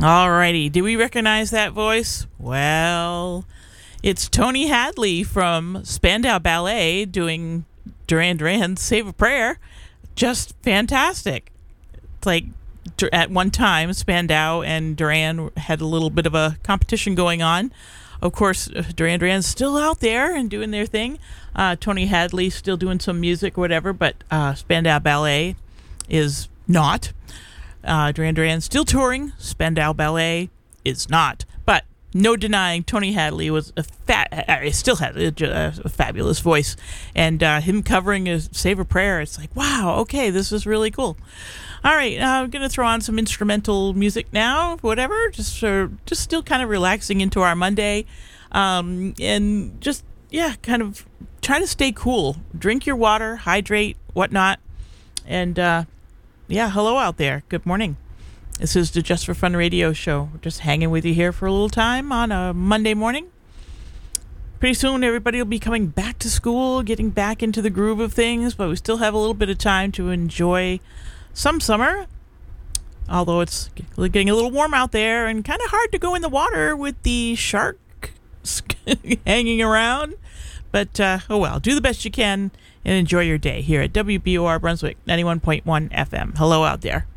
Alrighty, do we recognize that voice? Well, it's Tony Hadley from Spandau Ballet doing Duran Duran's Save a Prayer. Just fantastic. It's like at one time, Spandau and Duran had a little bit of a competition going on. Of course, Duran Duran's still out there and doing their thing. Tony Hadley still doing some music or whatever, but Spandau Ballet is not. Duran Duran's still touring. Spandau Ballet is not. But no denying Tony Hadley was still had a fabulous voice. And him covering a Save a Prayer, it's like, wow, okay, this is really cool. All right, I'm going to throw on some instrumental music now, whatever, just still kind of relaxing into our Monday. And just, kind of try to stay cool. Drink your water, hydrate, whatnot. And, hello out there. Good morning. This is the Just for Fun radio show. We're just hanging with you here for a little time on a Monday morning. Pretty soon, everybody will be coming back to school, getting back into the groove of things, but we still have a little bit of time to enjoy some summer, although it's getting a little warm out there and kind of hard to go in the water with the sharks hanging around. But, oh well, do the best you can and enjoy your day here at WBOR Brunswick 91.1 FM. Hello out there.